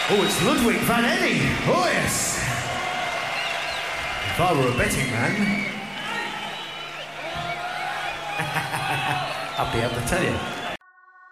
Oh, it's Ludwig van Eddy. Oh, yes. If I were a betting man, I'd be able to tell you.